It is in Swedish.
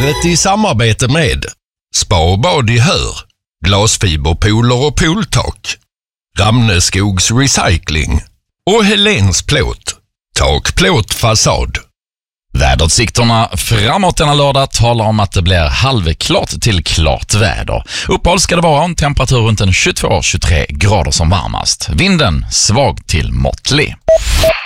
Vädret i samarbete med Spa och bad i Hör, glasfiberpooler och pooltak, Ramneskogs Recycling och Helens plåt, takplåt fasad. Väderutsikterna framåt denna lördag talar om att det blir halvklart till klart väder. Uppehåll ska det vara, en temperatur runt en 22-23 grader som varmast. Vinden svag till måttlig.